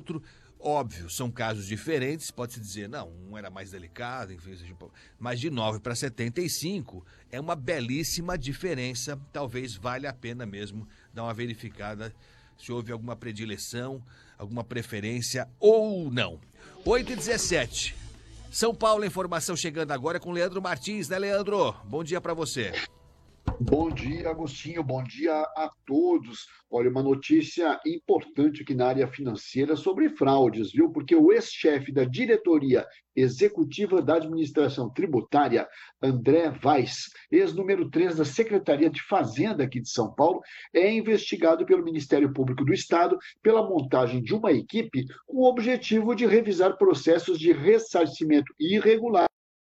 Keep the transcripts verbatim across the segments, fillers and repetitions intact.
outro. Óbvio, são casos diferentes, pode-se dizer, não, um era mais delicado, enfim, mas de nove para setenta e cinco é uma belíssima diferença, talvez valha a pena mesmo dar uma verificada se houve alguma predileção, alguma preferência ou não. oito e dezessete, São Paulo, informação chegando agora com Leandro Martins, né, Leandro? Bom dia para você. Bom dia, Agostinho. Bom dia a todos. Olha, uma notícia importante aqui na área financeira sobre fraudes, viu? Porque o ex-chefe da diretoria executiva da administração tributária, André Weiss, ex-número três da Secretaria de Fazenda aqui de São Paulo, é investigado pelo Ministério Público do Estado pela montagem de uma equipe com o objetivo de revisar processos de ressarcimento irregular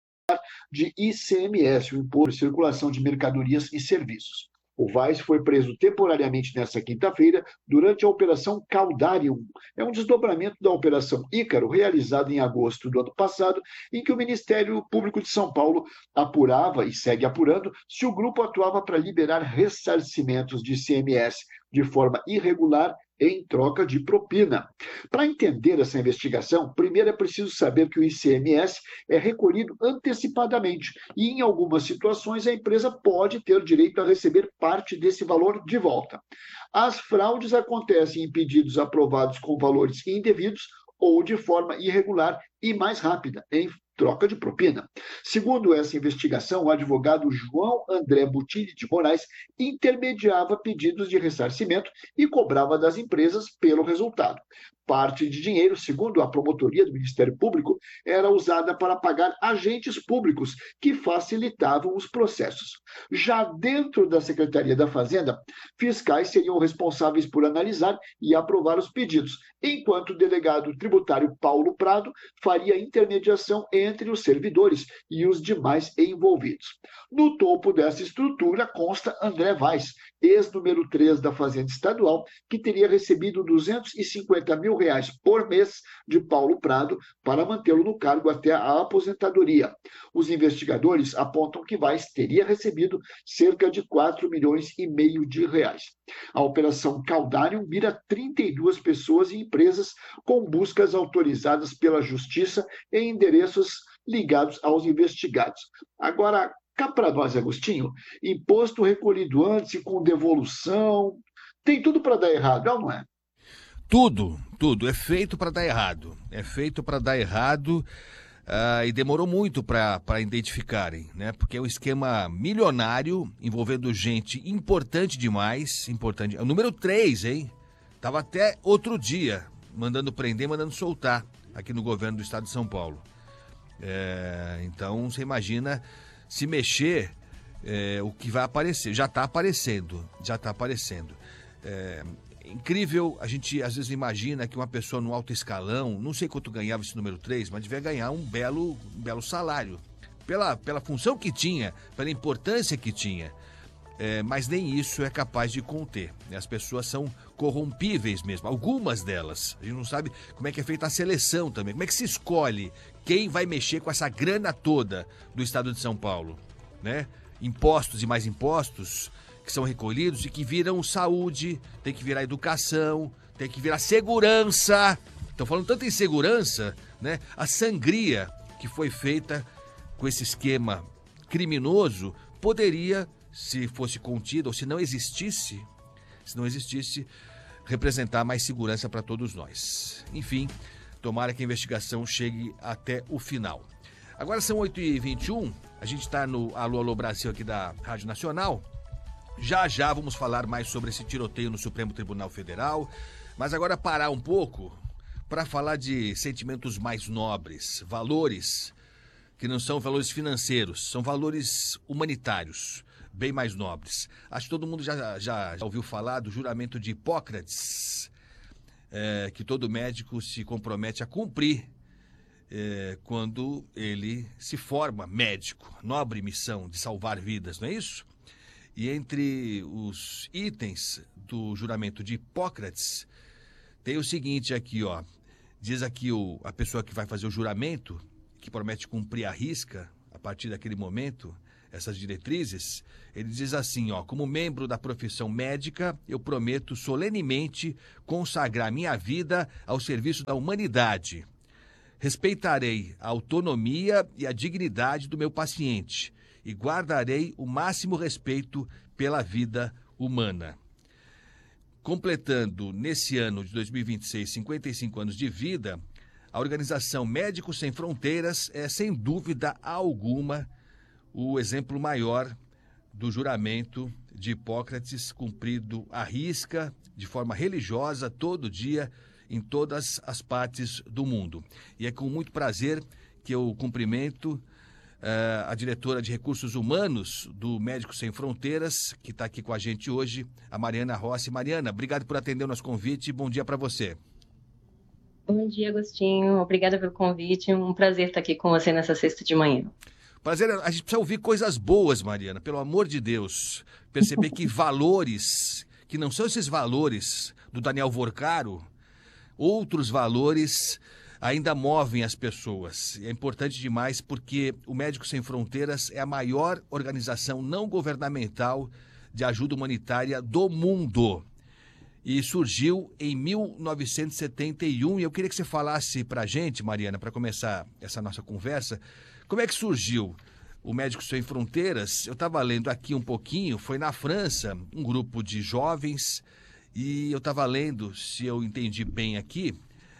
de I C M S, o Imposto de Circulação de Mercadorias e Serviços. O Weiss foi preso temporariamente nesta quinta-feira durante a Operação Caudarium. É um desdobramento da Operação Ícaro, realizada em agosto do ano passado, em que o Ministério Público de São Paulo apurava e segue apurando se o grupo atuava para liberar ressarcimentos de I C M S de forma irregular em troca de propina. Para entender essa investigação, primeiro é preciso saber que o I C M S é recolhido antecipadamente e, em algumas situações, a empresa pode ter direito a receber parte desse valor de volta. As fraudes acontecem em pedidos aprovados com valores indevidos ou de forma irregular e mais rápida, em troca de propina. Segundo essa investigação, o advogado João André Butini de Moraes intermediava pedidos de ressarcimento e cobrava das empresas pelo resultado. Parte de dinheiro, segundo a promotoria do Ministério Público, era usada para pagar agentes públicos que facilitavam os processos. Já dentro da Secretaria da Fazenda, fiscais seriam responsáveis por analisar e aprovar os pedidos, enquanto o delegado tributário Paulo Prado faria a intermediação entre os servidores e os demais envolvidos. No topo dessa estrutura consta André Weiss, ex-número três da Fazenda Estadual, que teria recebido duzentos e cinquenta mil reais por mês de Paulo Prado para mantê-lo no cargo até a aposentadoria. Os investigadores apontam que Weiss teria recebido cerca de quatro milhões e meio de reais. A Operação Caudarium mira trinta e duas pessoas e empresas com buscas autorizadas pela Justiça em endereços ligados aos investigados. Agora, cá para nós, Agostinho, imposto recolhido antes e com devolução, tem tudo para dar errado, é ou não é? Tudo, tudo. É feito para dar errado. É feito para dar errado uh, e demorou muito para identificarem, né? Porque é um esquema milionário envolvendo gente importante demais. Importante. É o número três, hein? Tava até outro dia mandando prender, mandando soltar aqui no governo do estado de São Paulo. É, então, você imagina se mexer, é, o que vai aparecer. Já está aparecendo, já está aparecendo. É incrível, a gente às vezes imagina que uma pessoa no alto escalão, não sei quanto ganhava esse número três, mas devia ganhar um belo, um belo salário. Pela, pela função que tinha, pela importância que tinha. É, mas nem isso é capaz de conter. As pessoas são corrompíveis mesmo, algumas delas. A gente não sabe como é que é feita a seleção também, como é que se escolhe quem vai mexer com essa grana toda do estado de São Paulo, né? Impostos e mais impostos que são recolhidos e que viram saúde, tem que virar educação, tem que virar segurança. Estão falando tanto em segurança, né? A sangria que foi feita com esse esquema criminoso poderia, se fosse contida ou se não existisse, se não existisse, representar mais segurança para todos nós. Enfim, tomara que a investigação chegue até o final. Agora são oito e vinte e um, a gente está no Alô Alô Brasil aqui da Rádio Nacional. Já já vamos falar mais sobre esse tiroteio no Supremo Tribunal Federal, mas agora parar um pouco para falar de sentimentos mais nobres, valores que não são valores financeiros, são valores humanitários, bem mais nobres. Acho que todo mundo já, já, já ouviu falar do juramento de Hipócrates, é, que todo médico se compromete a cumprir é, quando ele se forma médico, nobre missão de salvar vidas, não é isso? E entre os itens do juramento de Hipócrates, tem o seguinte aqui, ó. Diz aqui o, a pessoa que vai fazer o juramento, que promete cumprir a risca a partir daquele momento, essas diretrizes, ele diz assim, ó, como membro da profissão médica, eu prometo solenemente consagrar minha vida ao serviço da humanidade. Respeitarei a autonomia e a dignidade do meu paciente e guardarei o máximo respeito pela vida humana. Completando nesse ano de dois mil e vinte e seis cinquenta e cinco anos de vida, a Organização Médicos Sem Fronteiras é, sem dúvida alguma, o exemplo maior do juramento de Hipócrates, cumprido à risca, de forma religiosa, todo dia, em todas as partes do mundo. E é com muito prazer que eu cumprimento uh, a diretora de Recursos Humanos do Médicos Sem Fronteiras, que está aqui com a gente hoje, a Mariana Rossi. Mariana, obrigado por atender o nosso convite e bom dia para você. Bom dia, Agostinho. Obrigada pelo convite. Um prazer estar aqui com você nessa sexta de manhã. Prazer, a gente precisa ouvir coisas boas, Mariana, pelo amor de Deus. Perceber que valores, que não são esses valores do Daniel Vorcaro, outros valores ainda movem as pessoas. É importante demais porque o Médicos Sem Fronteiras é a maior organização não governamental de ajuda humanitária do mundo. E surgiu em mil novecentos e setenta e um. E eu queria que você falasse para a gente, Mariana, para começar essa nossa conversa, como é que surgiu o Médicos Sem Fronteiras? Eu estava lendo aqui um pouquinho, foi na França, um grupo de jovens, e eu estava lendo, se eu entendi bem aqui,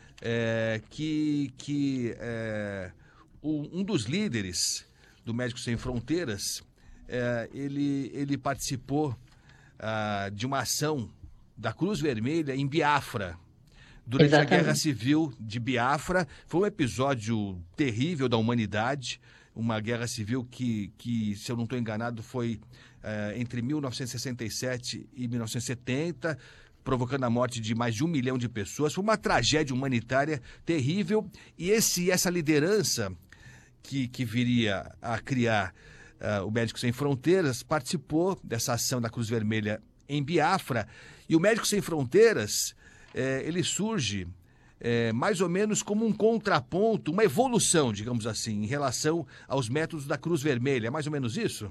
é, que, que é, um dos líderes do Médicos Sem Fronteiras, é, ele, ele participou ah, de uma ação da Cruz Vermelha em Biafra, durante Exatamente. a Guerra Civil de Biafra. Foi um episódio terrível da humanidade, uma guerra civil que, que se eu não estou enganado, foi é, entre mil novecentos e sessenta e sete e mil novecentos e setenta, provocando a morte de mais de um milhão de pessoas. Foi uma tragédia humanitária terrível, e esse, essa liderança que, que viria a criar uh, o Médicos Sem Fronteiras participou dessa ação da Cruz Vermelha em Biafra. E o Médicos Sem Fronteiras, é, ele surge é, mais ou menos como um contraponto, uma evolução, digamos assim, em relação aos métodos da Cruz Vermelha. É mais ou menos isso?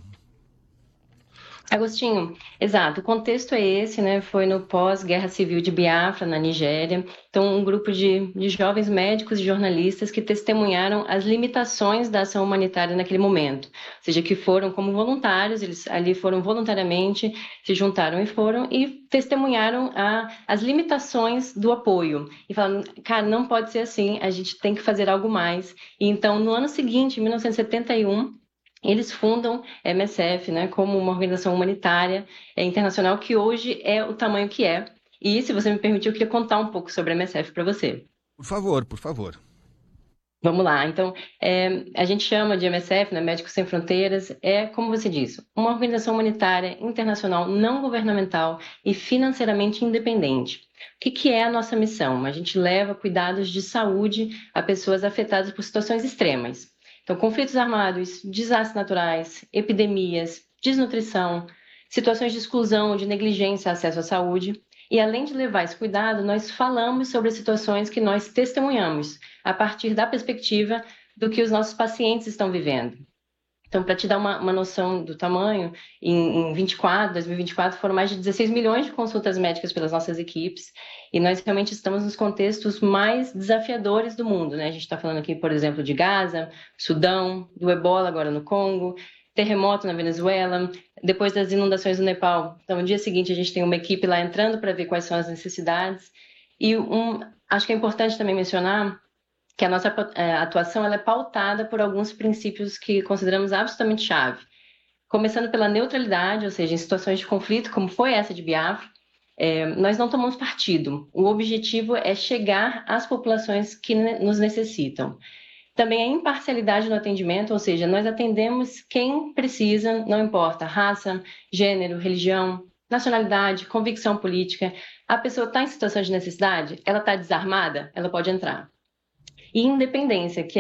Agostinho, exato, o contexto é esse, né? Foi no pós-guerra civil de Biafra, na Nigéria. Então, um grupo de, de jovens médicos e jornalistas que testemunharam as limitações da ação humanitária naquele momento. Ou seja, que foram como voluntários, eles ali foram voluntariamente, se juntaram e foram e testemunharam a, as limitações do apoio. E falaram, cara, não pode ser assim, a gente tem que fazer algo mais. E então, no ano seguinte, em mil novecentos e setenta e um, eles fundam a M S F, né, como uma organização humanitária é, internacional que hoje é o tamanho que é. E, se você me permitir, eu queria contar um pouco sobre a M S F para você. Por favor, por favor. Vamos lá. Então, é, a gente chama de M S F, né, Médicos Sem Fronteiras, é, como você disse, uma organização humanitária internacional não governamental e financeiramente independente. O que, que é a nossa missão? A gente leva cuidados de saúde a pessoas afetadas por situações extremas. Então, conflitos armados, desastres naturais, epidemias, desnutrição, situações de exclusão, de negligência, acesso à saúde. E, além de levar esse cuidado, nós falamos sobre as situações que nós testemunhamos, a partir da perspectiva do que os nossos pacientes estão vivendo. Então, para te dar uma, uma noção do tamanho, em, em vinte e quatro, dois mil e vinte e quatro foram mais de dezesseis milhões de consultas médicas pelas nossas equipes, e nós realmente estamos nos contextos mais desafiadores do mundo, né? A gente está falando aqui, por exemplo, de Gaza, Sudão, do Ebola agora no Congo, terremoto na Venezuela, depois das inundações no Nepal. Então, no dia seguinte, a gente tem uma equipe lá entrando para ver quais são as necessidades. E um, acho que é importante também mencionar que a nossa atuação ela é pautada por alguns princípios que consideramos absolutamente chave. Começando pela neutralidade, ou seja, em situações de conflito, como foi essa de Biafra, é, nós não tomamos partido. O objetivo é chegar às populações que nos necessitam. Também a imparcialidade no atendimento, ou seja, nós atendemos quem precisa, não importa raça, gênero, religião, nacionalidade, convicção política. A pessoa está em situação de necessidade, ela está desarmada, ela pode entrar. E independência, que é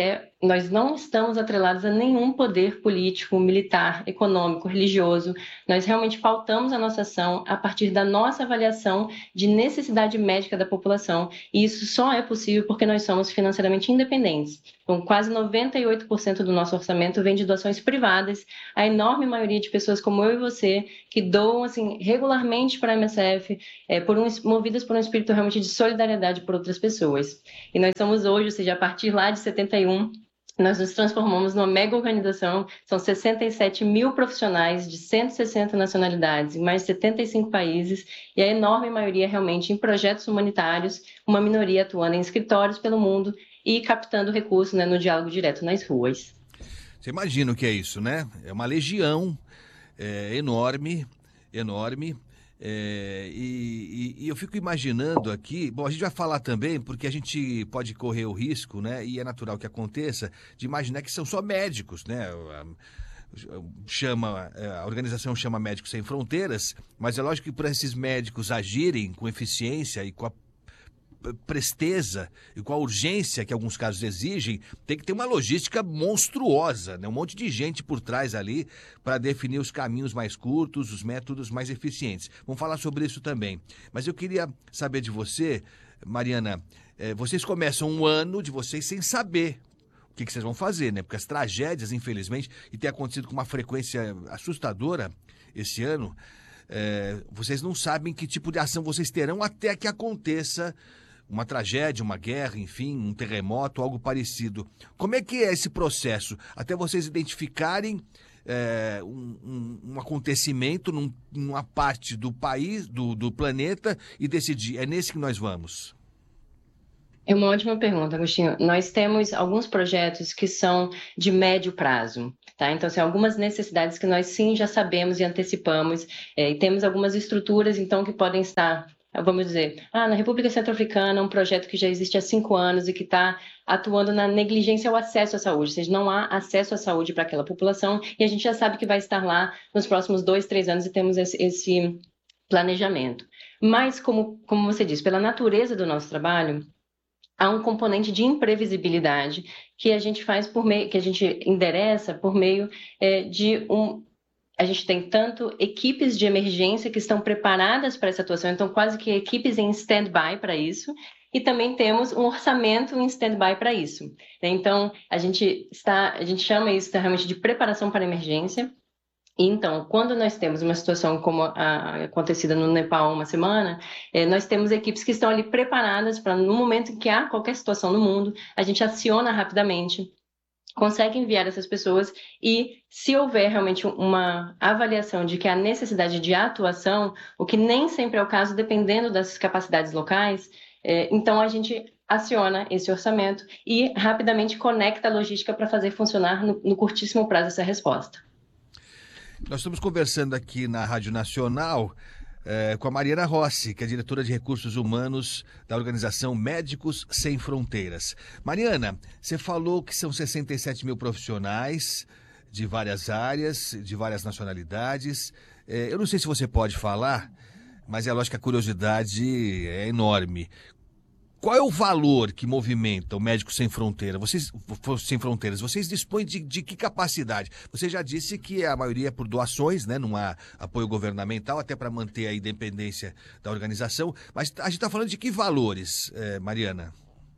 nós não estamos atrelados a nenhum poder político, militar, econômico, religioso. Nós realmente pautamos a nossa ação a partir da nossa avaliação de necessidade médica da população, e isso só é possível porque nós somos financeiramente independentes. Então, quase noventa e oito por cento do nosso orçamento vem de doações privadas, a enorme maioria de pessoas como eu e você, que doam assim, regularmente para a M S F, é, por um, movidas por um espírito realmente de solidariedade por outras pessoas. E nós somos hoje, ou seja, a partir lá de setenta e um, nós nos transformamos numa mega organização, são sessenta e sete mil profissionais de cento e sessenta nacionalidades em mais de setenta e cinco países, e a enorme maioria realmente em projetos humanitários, uma minoria atuando em escritórios pelo mundo e captando recursos, né, no diálogo direto nas ruas. Você imagina o que é isso, né? É uma legião é, enorme, enorme. É, e, e, e eu fico imaginando aqui, bom, a gente vai falar também, porque a gente pode correr o risco, né, e é natural que aconteça, de imaginar que são só médicos, né, chama, a organização chama Médicos Sem Fronteiras, mas é lógico que para esses médicos agirem com eficiência e com a presteza e com a urgência que alguns casos exigem, tem que ter uma logística monstruosa, né? Um monte de gente por trás ali para definir os caminhos mais curtos, os métodos mais eficientes. Vamos falar sobre isso também. Mas eu queria saber de você, Mariana, eh, vocês começam um ano de vocês sem saber o que, que vocês vão fazer, né? Porque as tragédias, infelizmente, e tem acontecido com uma frequência assustadora esse ano, eh, vocês não sabem que tipo de ação vocês terão até que aconteça uma tragédia, uma guerra, enfim, um terremoto, algo parecido. Como é que é esse processo? Até vocês identificarem é, um, um, um acontecimento num, numa parte do país, do, do planeta, e decidir, é nesse que nós vamos? É uma ótima pergunta, Agostinho. Nós temos alguns projetos que são de médio prazo, tá? Então, são algumas necessidades que nós sim já sabemos e antecipamos, é, e temos algumas estruturas, então, que podem estar, vamos dizer, ah, na República Centro-Africana, um projeto que já existe há cinco anos e que está atuando na negligência ao acesso à saúde, ou seja, não há acesso à saúde para aquela população, e a gente já sabe que vai estar lá nos próximos dois, três anos e temos esse, esse planejamento. Mas, como, como você disse, pela natureza do nosso trabalho, há um componente de imprevisibilidade que a gente faz por meio, que a gente endereça por meio é, de um. A gente tem tanto equipes de emergência que estão preparadas para essa atuação, então quase que equipes em stand-by para isso, e também temos um orçamento em stand-by para isso. Então, a gente está, a gente chama isso realmente de preparação para emergência. E então, quando nós temos uma situação como a acontecida no Nepal há uma semana, eh, nós temos equipes que estão ali preparadas para, no momento em que há qualquer situação no mundo, a gente aciona rapidamente, consegue enviar essas pessoas e, se houver realmente uma avaliação de que há necessidade de atuação, o que nem sempre é o caso, dependendo das capacidades locais, eh, então a gente aciona esse orçamento e rapidamente conecta a logística para fazer funcionar no, no curtíssimo prazo essa resposta. Nós estamos conversando aqui na Rádio Nacional eh, com a Mariana Rossi, que é diretora de Recursos Humanos da organização Médicos Sem Fronteiras. Mariana, você falou que são sessenta e sete mil profissionais de várias áreas, de várias nacionalidades. Eh, eu não sei se você pode falar, mas é lógico que a curiosidade é enorme. Qual é o valor que movimenta o Médicos Sem Fronteira? Vocês, Sem Fronteiras, vocês dispõem de, de que capacidade? Você já disse que a maioria é por doações, né? Não há apoio governamental, até para manter a independência da organização. Mas a gente está falando de que valores, eh, Mariana?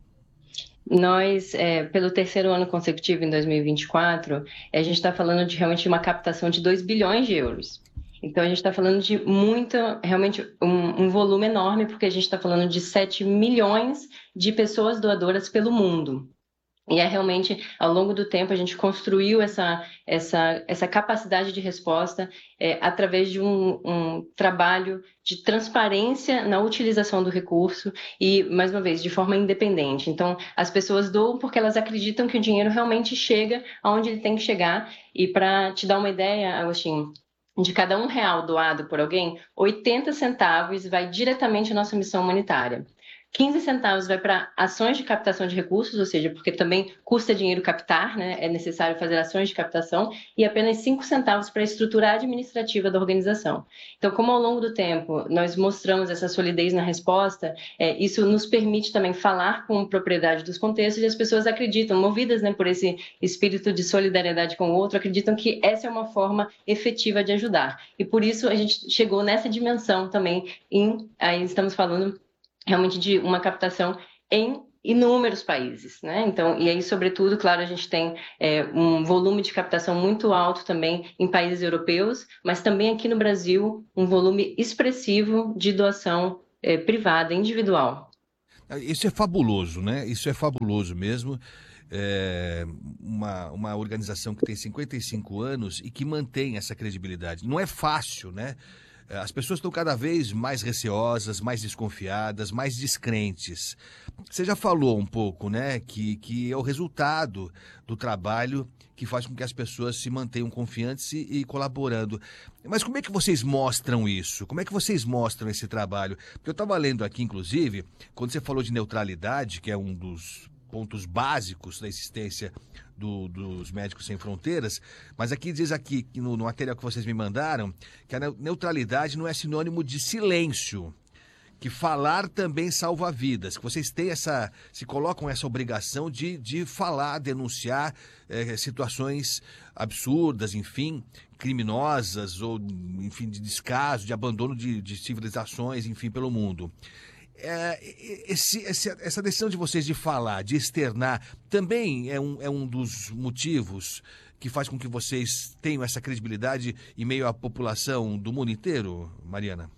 Nós, é, pelo terceiro ano consecutivo, em dois mil e vinte e quatro, a gente está falando de realmente uma captação de dois bilhões de euros. Então, a gente está falando de muita, realmente um, um volume enorme, porque a gente está falando de sete milhões de pessoas doadoras pelo mundo. E é realmente, ao longo do tempo, a gente construiu essa, essa, essa capacidade de resposta é, através de um, um trabalho de transparência na utilização do recurso e, mais uma vez, de forma independente. Então, as pessoas doam porque elas acreditam que o dinheiro realmente chega aonde ele tem que chegar. E para te dar uma ideia, Agostinho, de cada um real doado por alguém, oitenta centavos vai diretamente à nossa missão humanitária. quinze centavos vai para ações de captação de recursos, ou seja, porque também custa dinheiro captar, né? É necessário fazer ações de captação, e apenas cinco centavos para a estrutura administrativa da organização. Então, como ao longo do tempo nós mostramos essa solidez na resposta, é, isso nos permite também falar com propriedade dos contextos, e as pessoas acreditam, movidas, né, por esse espírito de solidariedade com o outro, acreditam que essa é uma forma efetiva de ajudar. E por isso a gente chegou nessa dimensão também, em, aí estamos falando realmente de uma captação em inúmeros países, né? Então, e aí, sobretudo, claro, a gente tem é, um volume de captação muito alto também em países europeus, mas também aqui no Brasil, um volume expressivo de doação é, privada, individual. Isso é fabuloso, né? Isso é fabuloso mesmo. É uma, uma organização que tem cinquenta e cinco anos e que mantém essa credibilidade. Não é fácil, né? As pessoas estão cada vez mais receosas, mais desconfiadas, mais descrentes. Você já falou um pouco, né, que, que é o resultado do trabalho que faz com que as pessoas se mantenham confiantes e, e colaborando. Mas como é que vocês mostram isso? Como é que vocês mostram esse trabalho? Porque eu estava lendo aqui, inclusive, quando você falou de neutralidade, que é um dos pontos básicos da existência do, dos Médicos Sem Fronteiras, mas aqui diz aqui, no, no material que vocês me mandaram, que a neutralidade não é sinônimo de silêncio, que falar também salva vidas, que vocês têm essa, se colocam essa obrigação de, de falar, denunciar é, situações absurdas, enfim, criminosas, ou enfim, de descaso, de abandono de, de civilizações, enfim, pelo mundo. É, esse, esse, essa decisão de vocês de falar, de externar, também é um, é um dos motivos que faz com que vocês tenham essa credibilidade em meio à população do mundo inteiro, Mariana?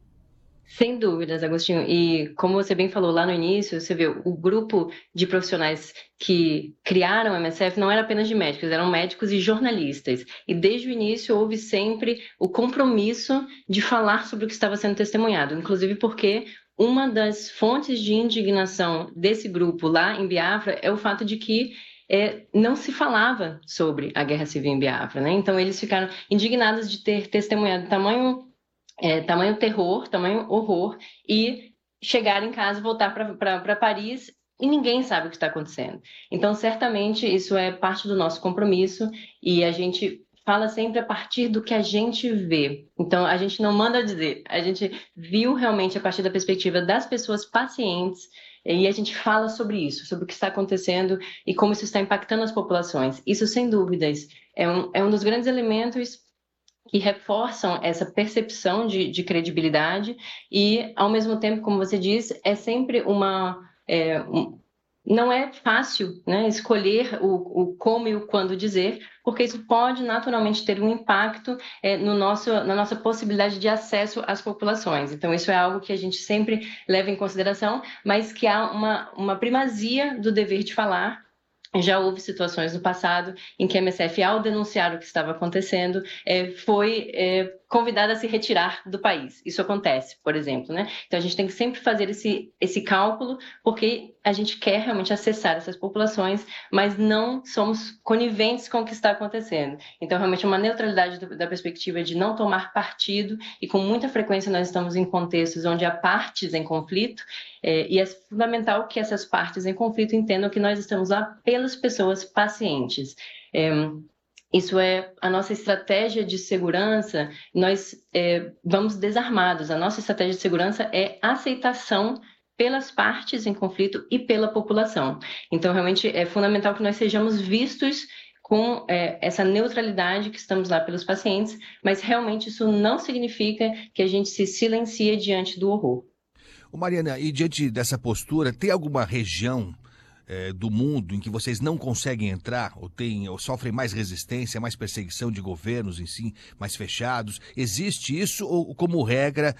Sem dúvidas, Agostinho. E como você bem falou lá no início, você vê, o grupo de profissionais que criaram a M S F não era apenas de médicos, eram médicos e jornalistas. E desde o início houve sempre o compromisso de falar sobre o que estava sendo testemunhado, inclusive porque uma das fontes de indignação desse grupo lá em Biafra é o fato de que é, não se falava sobre a guerra civil em Biafra, né? Então eles ficaram indignados de ter testemunhado tamanho, é, tamanho terror, tamanho horror, e chegar em casa, voltar para Paris e ninguém sabe o que está acontecendo. Então, certamente, isso é parte do nosso compromisso e a gente fala sempre a partir do que a gente vê. Então, a gente não manda dizer, a gente viu realmente a partir da perspectiva das pessoas pacientes e a gente fala sobre isso, sobre o que está acontecendo e como isso está impactando as populações. Isso, sem dúvidas, é um, é um dos grandes elementos que reforçam essa percepção de, de credibilidade e, ao mesmo tempo, como você diz, é sempre uma... É, um, não é fácil, né, escolher o, o como e o quando dizer, porque isso pode naturalmente ter um impacto é, no nosso, na nossa possibilidade de acesso às populações. Então, isso é algo que a gente sempre leva em consideração, mas que há uma, uma primazia do dever de falar. Já houve situações no passado em que a M S F, ao denunciar o que estava acontecendo, é, foi é, convidada a se retirar do país. Isso acontece, por exemplo, né? Então a gente tem que sempre fazer esse, esse cálculo, porque a gente quer realmente acessar essas populações, mas não somos coniventes com o que está acontecendo. Então, realmente, uma neutralidade do, da perspectiva de não tomar partido, e com muita frequência nós estamos em contextos onde há partes em conflito, é, e é fundamental que essas partes em conflito entendam que nós estamos lá pelas pessoas pacientes. É, Isso é a nossa estratégia de segurança, nós é, vamos desarmados. A nossa estratégia de segurança é aceitação pelas partes em conflito e pela população. Então, realmente, é fundamental que nós sejamos vistos com é, essa neutralidade, que estamos lá pelos pacientes, mas realmente isso não significa que a gente se silencia diante do horror. Ô Mariana, e diante dessa postura, tem alguma região É, do mundo em que vocês não conseguem entrar, ou, tem, ou sofrem mais resistência, mais perseguição de governos em si, mais fechados? Existe isso ou, como regra,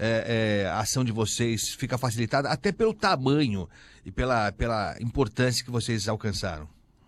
é, é, a ação de vocês fica facilitada até pelo tamanho e pela, pela importância que vocês alcançaram?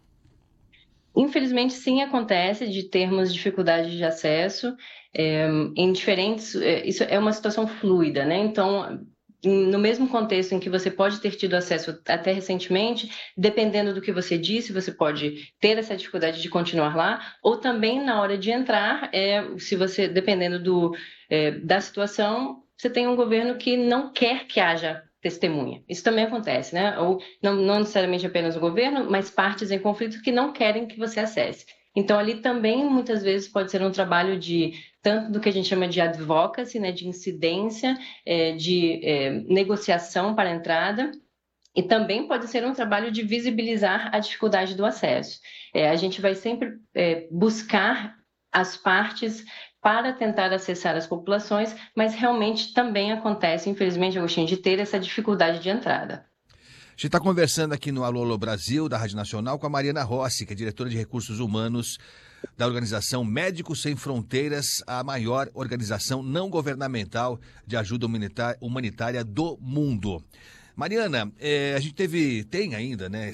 Infelizmente, sim, acontece de termos dificuldade de acesso é, em diferentes... É, isso é uma situação fluida, né? Então, no mesmo contexto em que você pode ter tido acesso até recentemente, dependendo do que você disse, você pode ter essa dificuldade de continuar lá, ou também na hora de entrar, é, se você, dependendo do, é, da situação, você tem um governo que não quer que haja testemunha. Isso também acontece, né? Ou não, não necessariamente apenas o governo, mas partes em conflito que não querem que você acesse. Então, ali também, muitas vezes, pode ser um trabalho de, tanto do que a gente chama de advocacy, né, de incidência, é, de é, negociação para a entrada, e também pode ser um trabalho de visibilizar a dificuldade do acesso. É, a gente vai sempre é, buscar as partes para tentar acessar as populações, mas realmente também acontece, infelizmente, Agostinho, de ter essa dificuldade de entrada. A gente está conversando aqui no Alô Alô Brasil, da Rádio Nacional, com a Mariana Rossi, que é diretora de Recursos Humanos da organização Médicos Sem Fronteiras, a maior organização não governamental de ajuda humanitária do mundo. Mariana, é, a gente teve, tem ainda, né,